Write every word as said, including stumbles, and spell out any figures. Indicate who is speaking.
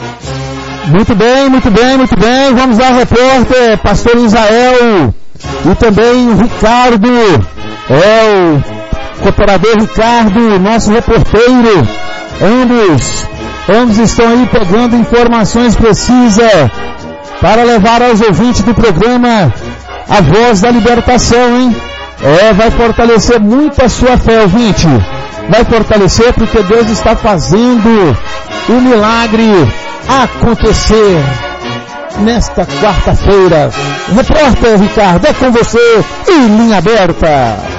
Speaker 1: Muito bem, muito bem, muito bem. Vamos lá, repórter, pastor Israel e também o Ricardo, é o cooperador Ricardo, nosso reporteiro. Ambos, ambos estão aí pegando informações precisas para levar aos ouvintes do programa a voz da libertação, hein? É, vai fortalecer muito a sua fé, ouvinte. Vai fortalecer porque Deus está fazendo o milagre acontecer nesta quarta-feira. Repórter Ricardo, é com você em linha aberta.